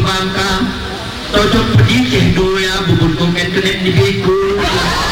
bangka. Tocok pedih do ya bubun kong internet di beku.